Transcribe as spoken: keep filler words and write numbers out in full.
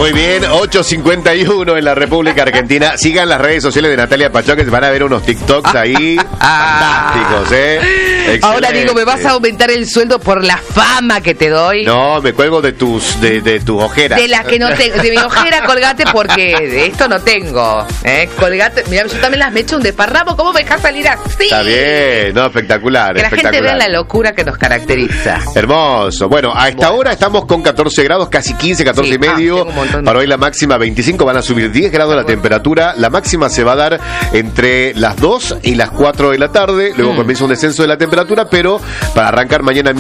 Muy bien, ocho cincuenta y uno en la República Argentina. Sigan las redes sociales de Natalia Pachó, que van a ver unos TikToks ahí fantásticos, ¿eh? Excelente. Ahora digo, ¿me vas a aumentar el sueldo por la fama que te doy? No, me cuelgo de tus de, de tus ojeras. De las que no tengo. De mi ojera colgate porque de esto no tengo. ¿eh? Colgate. Mira, yo también las me echo un desparramo. ¿Cómo me dejas salir así? Está bien, no, espectacular. Que la espectacular. gente vea la locura que nos caracteriza. Hermoso. Bueno, a esta Bueno. hora estamos con catorce grados, casi quince, catorce Sí, y medio. ah, tengo un montón de- Para hoy la máxima veinticinco, van a subir diez grados la temperatura. La máxima se va a dar entre las dos y las cuatro de la tarde. Luego Mm. comienza un descenso de la temperatura, pero para arrancar mañana